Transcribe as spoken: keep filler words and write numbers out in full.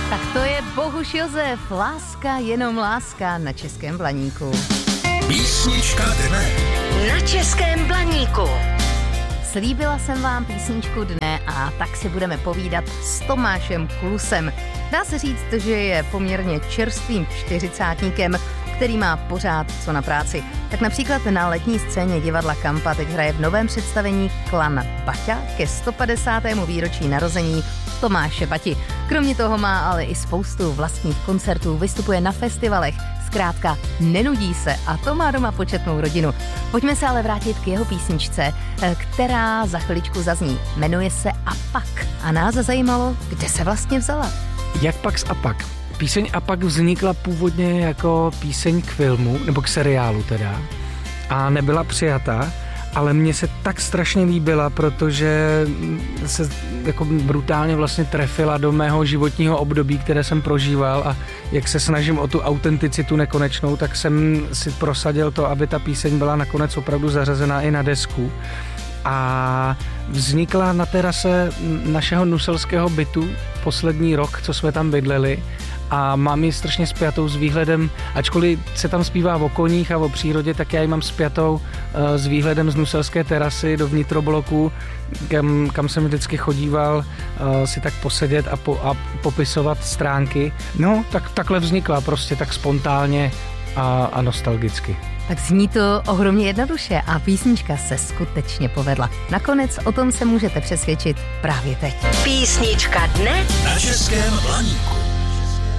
Tak to je Bohuš Josef, Láska, jenom láska na Českém Blaníku. Písnička dne. Na Českém Blaníku. Slíbila jsem vám písničku dne a tak si budeme povídat s Tomášem Klusem. Dá se říct, že je poměrně čerstvým čtyřicátníkem, který má pořád co na práci. Tak například na letní scéně divadla Kampa teď hraje v novém představení Klan Baťa ke sto padesátému výročí narození Tomáše Bati. Kromě toho má ale i spoustu vlastních koncertů, vystupuje na festivalech, zkrátka nenudí se a to má doma početnou rodinu. Pojďme se ale vrátit k jeho písničce, která za chviličku zazní. Jmenuje se A pak a nás zajímalo, kde se vlastně vzala. Jak pak z A pak? Píseň A pak vznikla původně jako píseň k filmu, nebo k seriálu teda, a nebyla přijata, ale mně se tak strašně líbila, protože se jako brutálně vlastně trefila do mého životního období, které jsem prožíval, a jak se snažím o tu autenticitu nekonečnou, tak jsem si prosadil to, aby ta píseň byla nakonec opravdu zařazená i na desku. A vznikla na terase našeho nuselského bytu poslední rok, co jsme tam bydleli, a mám ji strašně spjatou s výhledem, ačkoliv se tam zpívá o koních a o přírodě, tak já ji mám spjatou uh, s výhledem z nuselské terasy do vnitrobloku, kam, kam jsem vždycky chodíval uh, si tak posedět a, po, a popisovat stránky. No, tak takhle vznikla prostě tak spontánně a, a nostalgicky. Tak zní to ohromně jednoduše a písnička se skutečně povedla. Nakonec o tom se můžete přesvědčit právě teď. Písnička dne na Českém Blaníku.